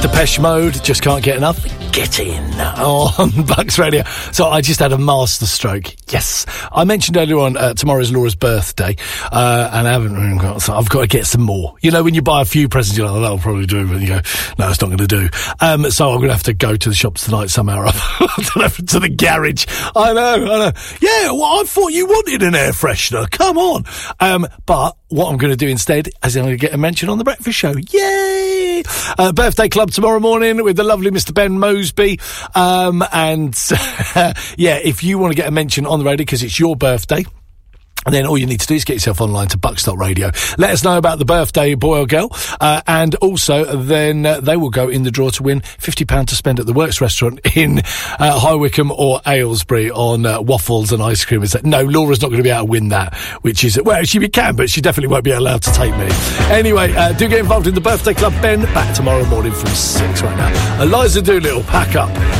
Depeche Mode, Just Can't Get Enough. Get in on Bucks Radio. So I just had a master stroke. Yes. I mentioned earlier on tomorrow's Laura's birthday, and I haven't got, so I've got to get some more. You know, when you buy a few presents, you're like, that'll probably do, but you go, no, it's not going to do. So I'm going to have to go to the shops tonight somehow, to the garage. I know. Yeah, well, I thought you wanted an air freshener. Come on. But what I'm going to do instead is I'm going to get a mention on the breakfast show. Yay! Birthday club tomorrow morning with the lovely Mr. Ben Mosby. Yeah, if you want to get a mention on the radio because it's your birthday, then all you need to do is get yourself online to bucks.radio. Let us know about the birthday boy or girl, and also then they will go in the draw to win £50 to spend at the Works restaurant in High Wycombe or Aylesbury on waffles and ice cream. No, Laura's not going to be able to win that, which is, well, she can, but she definitely won't be allowed to take me. Anyway, do get involved in the birthday club. Ben, back tomorrow morning from 6 right now. Eliza Doolittle, pack up.